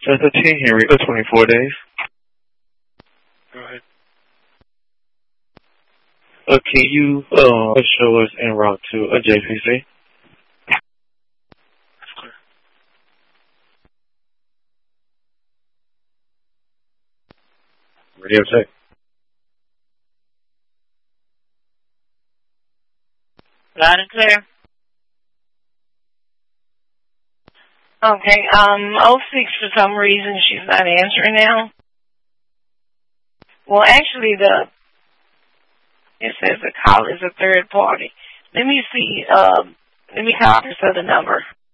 Center 10 Henry, 24 days. Go ahead. Can you show us en route to a JPC? That's clear. Radio check. Loud and clear. Okay, 06 for some reason she's not answering now. Well, actually it says the call is a third party. Let me see, let me call this other number.